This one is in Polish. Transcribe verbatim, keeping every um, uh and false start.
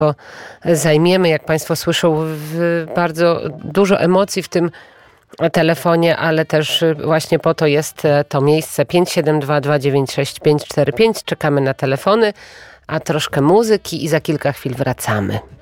zajmiemy. Jak Państwo słyszą, w bardzo dużo emocji w tym telefonie, ale też właśnie po to jest to miejsce pięć siedem dwa, dwa dziewięć sześć, pięć cztery pięć. Czekamy na telefony, a troszkę muzyki i za kilka chwil wracamy.